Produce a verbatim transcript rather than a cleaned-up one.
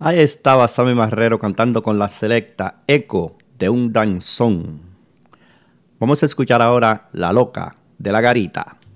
Ahí estaba Sammy Marrero cantando con la selecta Eco de un danzón. Vamos a escuchar ahora La Loca de la Garita.